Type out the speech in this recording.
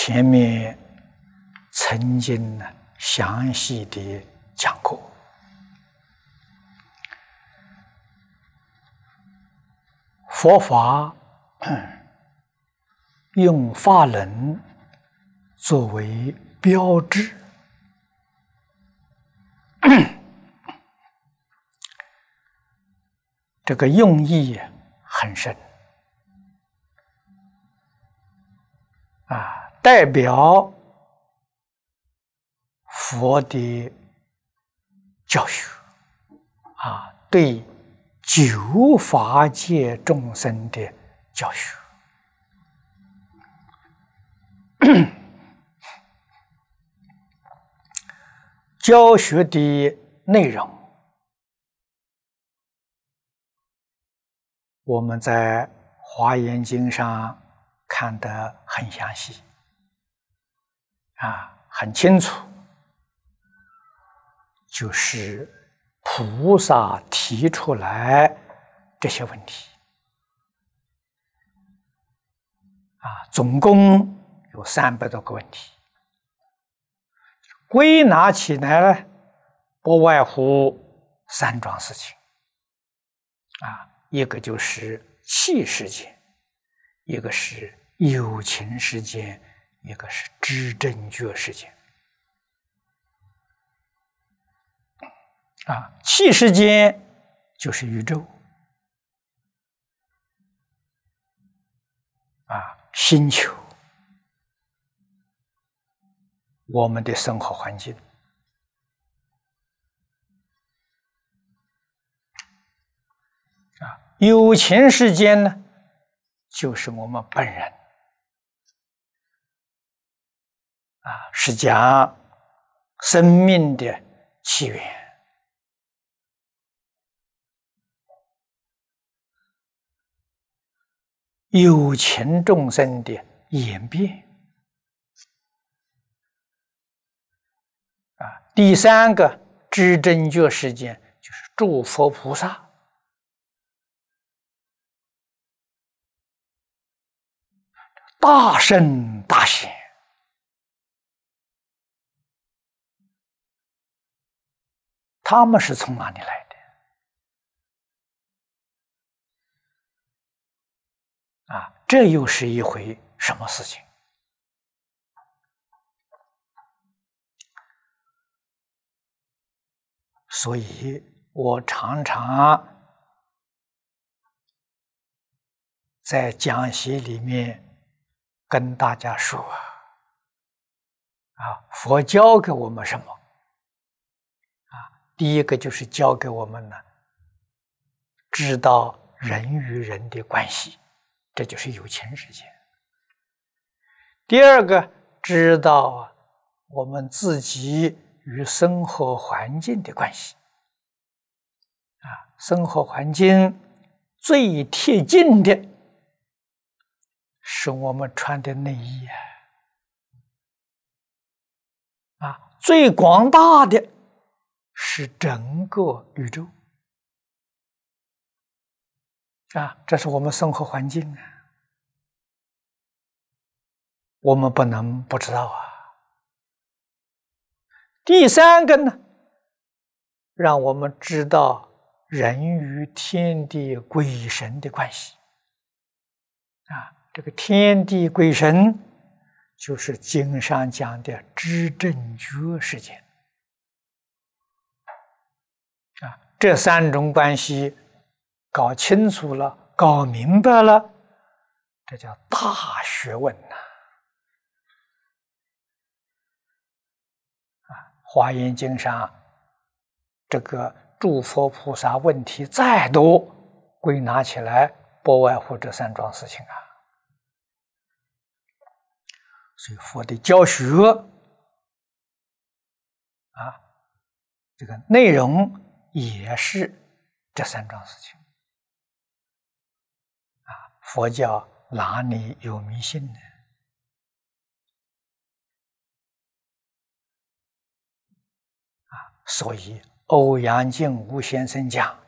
前面曾经呢详细的讲过。佛法用法轮作为标志，这个用意很深啊，代表佛的教学啊，对九法界众生的教学。教学的内容，我们在《华严经》上看得很详细，很清楚，就是菩萨提出来这些问题，总共有300多个问题。归纳起来呢，不外乎3桩事情，一个就是气世间，一个是有情世间，一个是知正觉世间。气世间就是宇宙，星球，我们的生活环境。有情世间呢，就是我们本人，是讲生命的起源。有情众生的演变。第3个知正觉世间，就是诸佛菩萨。大圣大显，他们是从哪里来的？这又是一回什么事情？所以我常常在讲习里面跟大家说佛教给我们什么？第一个就是教给我们呢，知道人与人的关系，这就是有情世界。第2个，知道我们自己与生活环境的关系。生活环境最贴近的是我们穿的内衣最广大的是整个宇宙这是我们生活环境我们不能不知道第3个呢，让我们知道人与天地鬼神的关系这个天地鬼神就是经上讲的知正觉世间这3种关系搞清楚了，搞明白了，这叫大学问华严经上这个诸佛菩萨问题再多，归纳起来不外乎这3桩事情所以佛的教学这个内容也是这3桩事情佛教哪里有迷信呢？所以欧阳靖无先生讲